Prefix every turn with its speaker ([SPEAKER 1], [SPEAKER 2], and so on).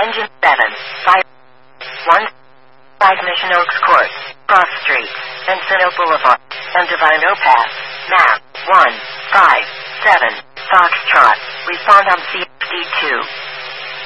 [SPEAKER 1] Engine 7, 5, 1, 5 Mission Oaks Court, Cross Street, Encino Boulevard, and Divino Pass, map 1, 5, 7, Foxtrot, respond on CFD2.